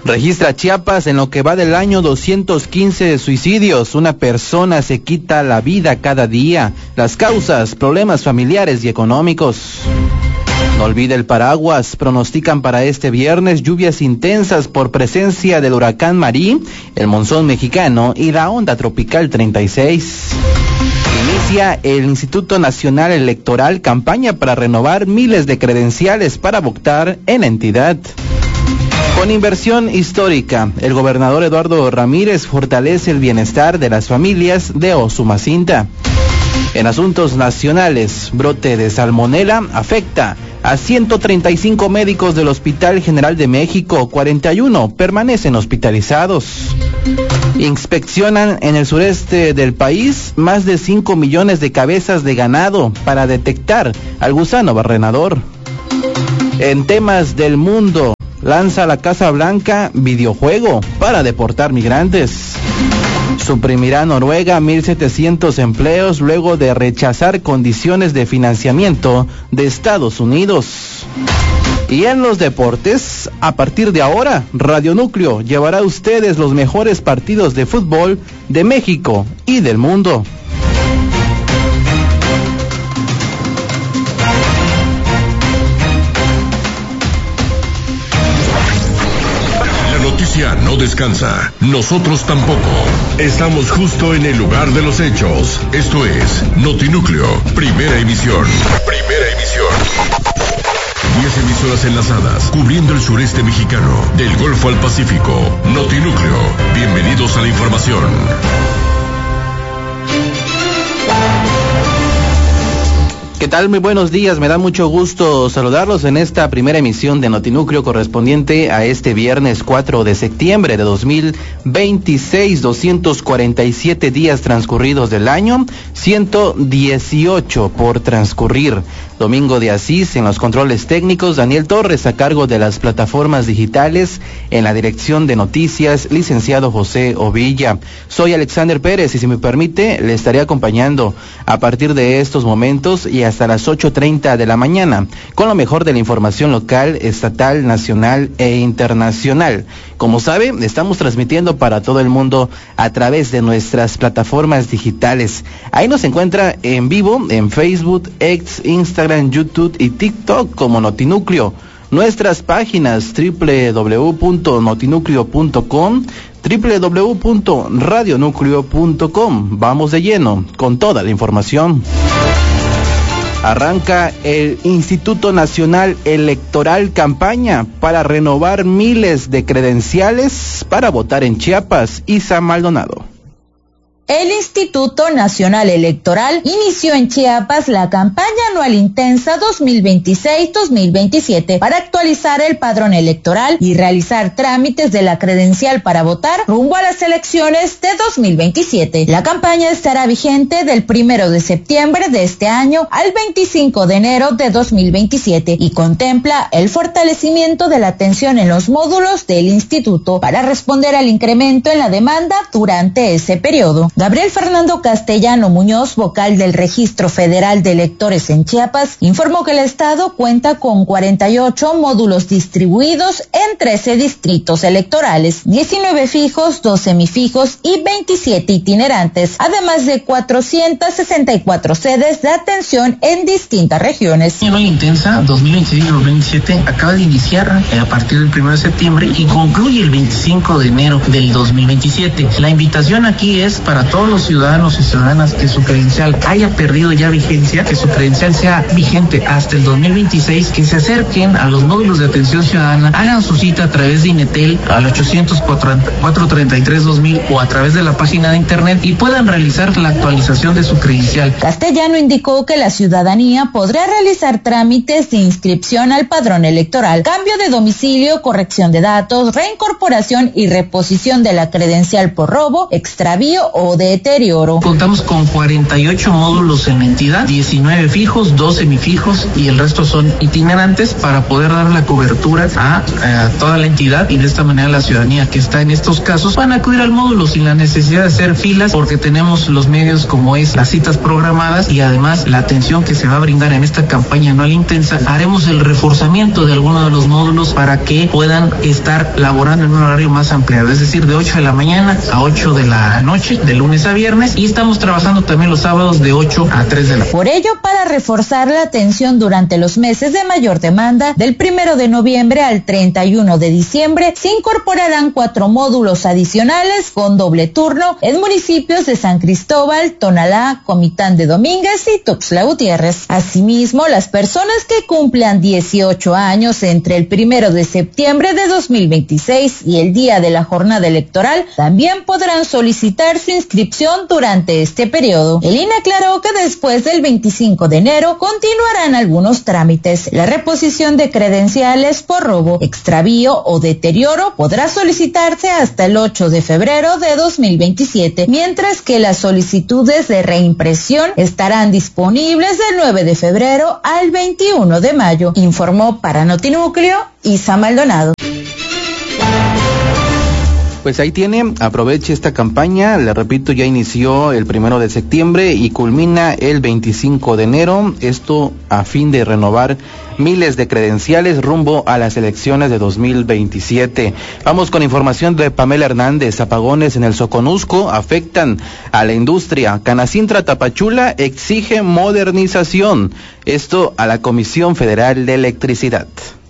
Registra Chiapas en lo que va del año 215 suicidios. Una persona se quita la vida cada día. Las causas, problemas familiares y económicos. No olvide el paraguas. Pronostican para este viernes lluvias intensas por presencia del huracán Marí, el monzón mexicano y la onda tropical 36. Inicia el Instituto Nacional Electoral campaña para renovar miles de credenciales para votar en la entidad. Con inversión histórica, el gobernador Eduardo Ramírez fortalece el bienestar de las familias de Osumacinta. En asuntos nacionales, brote de salmonela afecta a 135 médicos del Hospital General de México, 41 permanecen hospitalizados. Inspeccionan en el sureste del país más de 5 millones de cabezas de ganado para detectar al gusano barrenador. En temas del mundo, lanza la Casa Blanca videojuego para deportar migrantes. Suprimirá Noruega 1,700 empleos luego de rechazar condiciones de financiamiento de Estados Unidos. Y en los deportes, a partir de ahora, Radio Núcleo llevará a ustedes los mejores partidos de fútbol de México y del mundo. La noticia no descansa, nosotros tampoco. Estamos justo en el lugar de los hechos. Esto es Notinúcleo, primera emisión. 10 emisoras enlazadas, cubriendo el sureste mexicano, del Golfo al Pacífico. Notinúcleo, bienvenidos a la información. ¿Qué tal? Muy buenos días, me da mucho gusto saludarlos en esta primera emisión de Notinúcleo correspondiente a este viernes 4 de septiembre de 2026, 247 días transcurridos del año, 118 por transcurrir. Domingo de Asís en los controles técnicos, Daniel Torres a cargo de las plataformas digitales, en la dirección de noticias, licenciado José Ovilla. Soy Alexander Pérez y si me permite, le estaré acompañando a partir de estos momentos y hasta las 8:30 de la mañana, con lo mejor de la información local, estatal, nacional e internacional. Como sabe, estamos transmitiendo para todo el mundo a través de nuestras plataformas digitales. Ahí nos encuentra en vivo en Facebook, X, Instagram, YouTube y TikTok como Notinúcleo. Nuestras páginas www.notinucleo.com, www.radionucleo.com. Vamos de lleno con toda la información. Arranca el Instituto Nacional Electoral campaña para renovar miles de credenciales para votar en Chiapas. Isa Maldonado. El Instituto Nacional Electoral inició en Chiapas la campaña anual intensa 2026-2027 para actualizar el padrón electoral y realizar trámites de la credencial para votar rumbo a las elecciones de 2027. La campaña estará vigente del 1 de septiembre de este año al 25 de enero de 2027 y contempla el fortalecimiento de la atención en los módulos del instituto para responder al incremento en la demanda durante ese periodo. Gabriel Fernando Castellano Muñoz, vocal del Registro Federal de Electores en Chiapas, informó que el estado cuenta con 48 módulos distribuidos en 13 distritos electorales, 19 fijos, 2 semifijos y 27 itinerantes, además de 464 sedes de atención en distintas regiones. La intensa 2026-2027 acaba de iniciar a partir del 1 de septiembre y concluye el 25 de enero del 2027. La invitación aquí es para todos los ciudadanos y ciudadanas que su credencial haya perdido ya vigencia, que su credencial sea vigente hasta el 2026, que se acerquen a los módulos de atención ciudadana, hagan su cita a través de INETEL al 800-433-2000 o a través de la página de internet y puedan realizar la actualización de su credencial. Castellano indicó que la ciudadanía podrá realizar trámites de inscripción al padrón electoral, cambio de domicilio, corrección de datos, reincorporación y reposición de la credencial por robo, extravío o o deterioro. Contamos con 48 módulos en la entidad, 19 fijos, 2 semifijos y el resto son itinerantes para poder dar la cobertura a toda la entidad, y de esta manera la ciudadanía que está en estos casos van a acudir al módulo sin la necesidad de hacer filas, porque tenemos los medios como es las citas programadas y además la atención que se va a brindar en esta campaña anual intensa. Haremos el reforzamiento de algunos de los módulos para que puedan estar laborando en un horario más ampliado, es decir, de 8 de la mañana a 8 de la noche, de lunes a viernes, y estamos trabajando también los sábados de 8 a 3 de la tarde. Por ello, para reforzar la atención durante los meses de mayor demanda, del 1 de noviembre al 31 de diciembre, se incorporarán 4 módulos adicionales con doble turno en municipios de San Cristóbal, Tonalá, Comitán de Domínguez y Tuxtla Gutiérrez. Asimismo, las personas que cumplan 18 años entre el 1 de septiembre de 2026 y el día de la jornada electoral también podrán solicitar su inscripción durante este periodo. El INE aclaró que después del 25 de enero continuarán algunos trámites. La reposición de credenciales por robo, extravío o deterioro podrá solicitarse hasta el 8 de febrero de 2027, mientras que las solicitudes de reimpresión estarán disponibles del 9 de febrero al 21 de mayo, informó para Notinúcleo Isa Maldonado. Pues ahí tiene, aproveche esta campaña, le repito, ya inició el 1 de septiembre y culmina el 25 de enero, esto a fin de renovar miles de credenciales rumbo a las elecciones de 2027. Vamos con información de Pamela Hernández. Apagones en el Soconusco afectan a la industria. Canacintra Tapachula exige modernización, esto a la Comisión Federal de Electricidad.